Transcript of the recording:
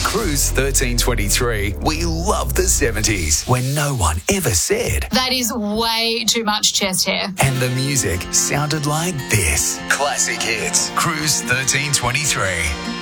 Cruise 1323, we love the 70s when no one ever said. That is way too much chest hair. And the music sounded like this. Classic hits. Cruise 1323.